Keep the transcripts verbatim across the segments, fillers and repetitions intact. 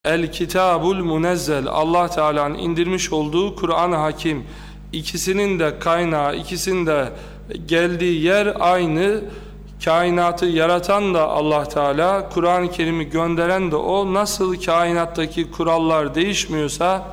El Kitabul Munezzel, Allah Teala'nın indirmiş olduğu Kur'an-ı Hakim. İkisinin de kaynağı, ikisinin de geldiği yer aynı. Kainatı yaratan da Allah Teala, Kur'an-ı Kerim'i gönderen de O. Nasıl kainattaki kurallar değişmiyorsa,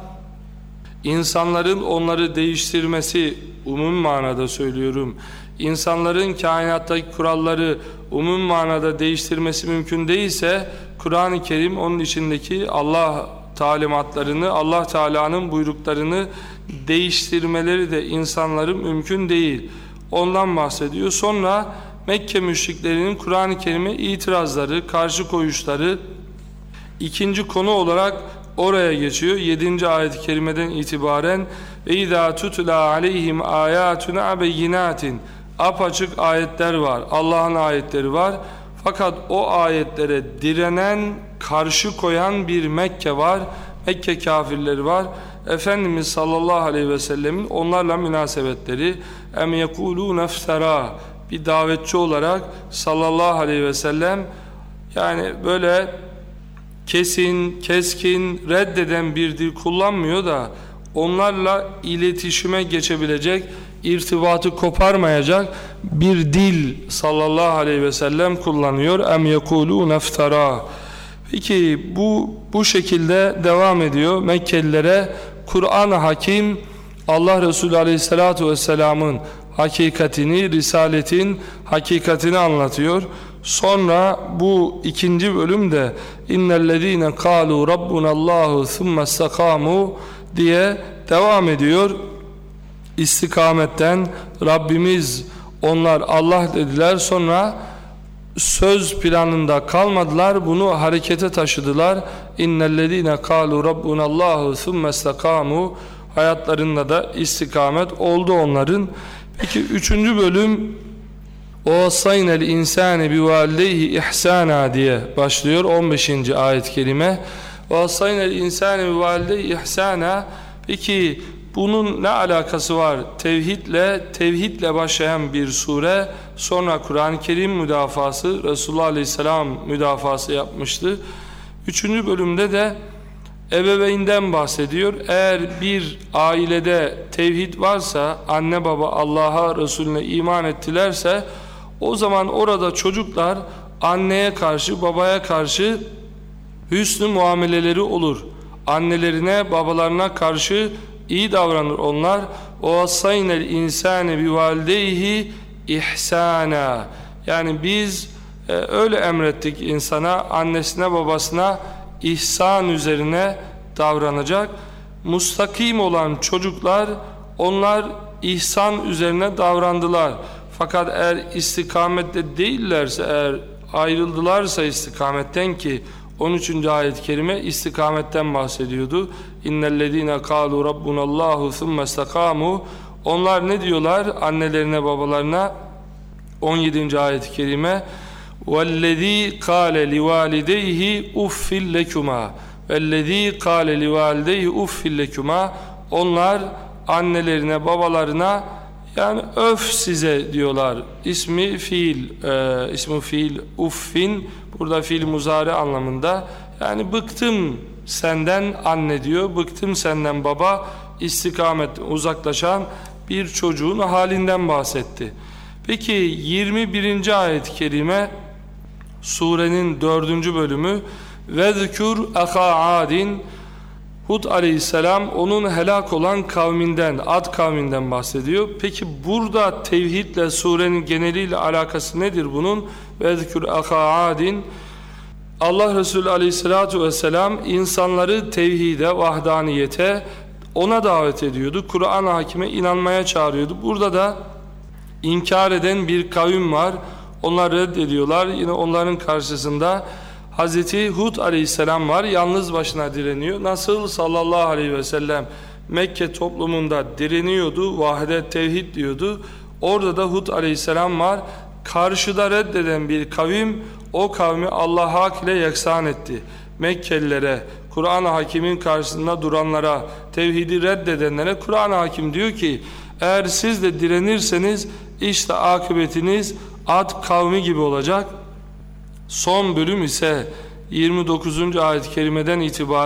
insanların onları değiştirmesi, umum manada söylüyorum, İnsanların kainattaki kuralları umum manada değiştirmesi mümkün değilse, Kur'an-ı Kerim onun içindeki Allah talimatlarını, Allah Teala'nın buyruklarını değiştirmeleri de insanların mümkün değil. Ondan bahsediyor. Sonra Mekke müşriklerinin Kur'an-ı Kerim'e itirazları, karşı koyuşları ikinci konu olarak oraya geçiyor. yedinci ayet-i kerimeden itibaren ve izâ tutulâ aleyhim âyâtuna beyinâtin, apaçık ayetler var, Allah'ın ayetleri var. Fakat o ayetlere direnen, karşı koyan bir Mekke var, Mekke kafirleri var. Efendimiz sallallahu aleyhi ve sellemin onlarla münasebetleri, em yekulûne ifterâ, bir davetçi olarak sallallahu aleyhi ve sellem, yani böyle kesin, keskin, reddeden bir dil kullanmıyor da onlarla iletişime geçebilecek, irtibatı koparmayacak bir dil sallallahu aleyhi ve sellem kullanıyor. Em yekulûne ifterâ. Peki bu bu şekilde devam ediyor. Mekkelilere Kur'an-ı Hakim, Allah Resulü aleyhissalatu vesselamın hakikatini, risaletin hakikatini anlatıyor. Sonra bu ikinci bölümde innellezîne kâlû rabbunallâhu thumme istekâmû diye devam ediyor. İstikametten, Rabbimiz, onlar Allah dediler, sonra söz planında kalmadılar, bunu harekete taşıdılar. İnnellezîne kâlû rabbunallâhu thumme istekâmû, hayatlarında da istikamet oldu onların. Peki üçüncü bölüm وَوَصَّيْنَا الْاِنْسَانِ بِوَالِدَيْهِ اِحْسَانًا diye başlıyor on beşinci ayet-i kerime. وَوَصَّيْنَا الْاِنْسَانِ بِوَالِدَيْهِ اِحْسَانًا. Peki bunun ne alakası var? Tevhidle, tevhidle başlayan bir sure, sonra Kur'an-ı Kerim müdafası, Resulullah Aleyhisselam müdafası yapmıştı. Üçüncü bölümde de ebeveynden bahsediyor. Eğer bir ailede tevhid varsa, anne baba Allah'a, Resulüne iman ettilerse, o zaman orada çocuklar anneye karşı, babaya karşı hüsnü muameleleri olur. Annelerine, babalarına karşı iyi davranır onlar. وَوَصَّيْنَا الْاِنْسَانِ بِوَالِدَيْهِ اِحْسَانًا. Yani biz e, öyle emrettik insana, annesine babasına ihsan üzerine davranacak. Mustakim olan çocuklar, onlar ihsan üzerine davrandılar. Fakat eğer istikamette değillerse, eğer ayrıldılarsa istikametten, ki on üçüncü ayet-i kerime istikametten bahsediyordu. İnnellezîne kâlû rabbunallâhu thumme istekâmû. Onlar ne diyorlar annelerine, babalarına? on yedinci ayet-i kerime وَالَّذ۪ي قَالَ لِوَالِدَيْهِ اُفِّ لَكُمَا وَالَّذ۪ي قَالَ لِوَالِدَيْهِ اُفِّ لَكُمَا. Onlar annelerine, babalarına yani öf size diyorlar. İsmi fiil, e, ismi fiil uffin, burada fiil muzari anlamında. Yani bıktım senden anne diyor, bıktım senden baba, istikametten uzaklaşan bir çocuğun halinden bahsetti. Peki yirmi birinci ayet-i kerime, surenin dördüncü bölümü, وَذْكُرْ اَخَا عَادٍ. Hud aleyhisselam onun helak olan kavminden, Ad kavminden bahsediyor. Peki burada tevhidle, surenin geneliyle alakası nedir bunun? وَذْكُرْ اَخَا عَادٍ. Allah Resulü aleyhissalatu vesselam insanları tevhide, vahdaniyete, ona davet ediyordu. Kur'an-ı Hakim'e inanmaya çağırıyordu. Burada da inkar eden bir kavim var. Onlar reddediyorlar. Yine onların karşısında Hazreti Hud aleyhisselam var. Yalnız başına direniyor. Nasıl sallallahu aleyhi ve sellem Mekke toplumunda direniyordu, vahdet, tevhid diyordu. Orada da Hud aleyhisselam var. Karşıda reddeden bir kavim, o kavmi Allah hak ile yeksan etti. Mekkelilere, Kur'an-ı Hakim'in karşısında duranlara, tevhidi reddedenlere Kur'an-ı Hakim diyor ki, eğer siz de direnirseniz işte akıbetiniz Ad kavmi gibi olacak. Son bölüm ise yirmi dokuzuncu ayet-i kerimeden itibaren